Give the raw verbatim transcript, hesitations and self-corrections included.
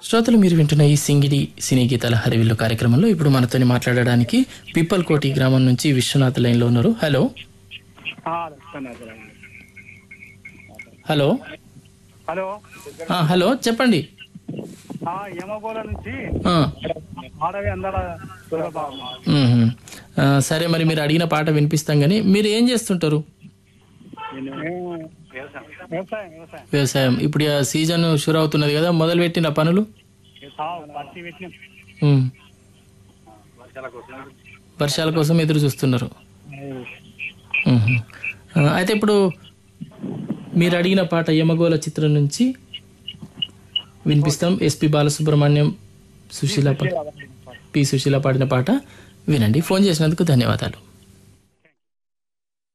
శ్రోతలు మీరు వింటున్న ఈ సింగిడి సినీ గీతాల హరివిల్లు కార్యక్రమంలో ఇప్పుడు మనతోని మాట్లాడడానికి పిప్పల్కోటి గ్రామం నుంచి విశ్వనాథ్ లైన్లో ఉన్నారు. హలో హలో హలో ఆ, హలో చెప్పండి. యమగోళ నుంచి ఆ, ఆడవి అందాల సురబాబు. మ్మ్. ఆ, సరే మరి మీరు అడిగిన పాట వినిపిస్తాం కానీ మీరు ఏం చేస్తుంటారు? వ్యవసాయం వ్యవసాయం వ్యవసాయం. ఇప్పుడు ఆ సీజన్ షురు అవుతున్నది కదా, మొదలు పెట్టిన పనులు? పత్తి పెట్టినాం. మ్మ్. వర్షాల కోసం ఎదురు చూస్తున్నారు. మ్మ్. ఆ, అయితే ఇప్పుడు మీరు అడిగిన పాట యమగోళ చిత్రం నుంచి వినిపిస్తాం. ఎస్పి బాలసుబ్రహ్మణ్యం, సుశీల పా- పి సుశీల పాడిన పాట వినండి. ఫోన్ చేసినందుకు ధన్యవాదాలు.